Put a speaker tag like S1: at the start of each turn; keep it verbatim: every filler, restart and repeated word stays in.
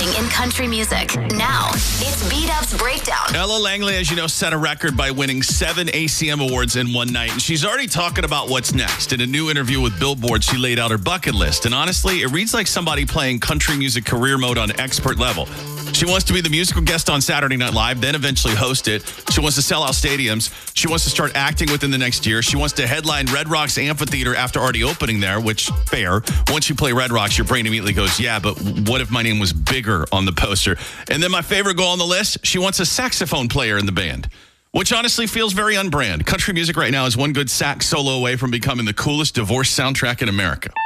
S1: happening in country music. Now, it's B-Dub's Breakdown.
S2: Ella Langley, as you know, set a record by winning seven A C M awards in one night. And she's already talking about what's next. In a new interview with Billboard, she laid out her bucket list. And honestly, it reads like somebody playing country music career mode on expert level. She wants to be the musical guest on Saturday Night Live, then eventually host it. She wants to sell out stadiums. She wants to start acting within the next year. She wants to headline Red Rocks Amphitheater after already opening there, which, fair. Once you play Red Rocks, your brain immediately goes, yeah, but what if my name was bigger on the poster? And then my favorite goal on the list, she wants a saxophone player in the band, which honestly feels very unbrand. Country music right now is one good sax solo away from becoming the coolest divorce soundtrack in America.